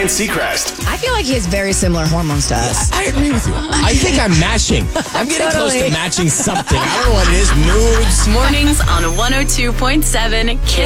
Ryan Seacrest. I feel like he has very similar hormones to us. I agree with you. I think I'm matching. I'm getting close to Totally. matching something. I don't know what it is. Moods. Mornings on 102.7 Kiss